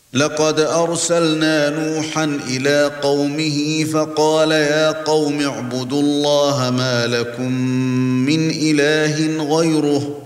لقد أرسلنا نوحا إلى قومه فقال يا قوم اعبدوا الله ما لكم من إله غيره